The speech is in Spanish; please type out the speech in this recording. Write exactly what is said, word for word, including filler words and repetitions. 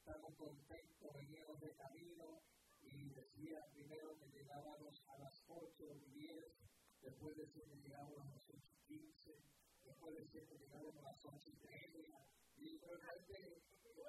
estamos contentos, veníamos de camino y decía primero que llegábamos a las ocho y diez, después decía que llegábamos a las ocho y quince, después decía que llegábamos a las ocho y media, y realmente